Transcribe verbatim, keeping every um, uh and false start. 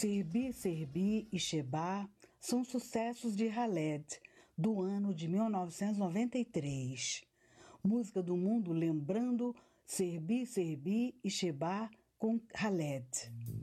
Serbi, Serbi e Sheba são sucessos de Khaled, do ano de mil novecentos e noventa e três. Música do mundo lembrando Serbi, Serbi e Sheba com Khaled.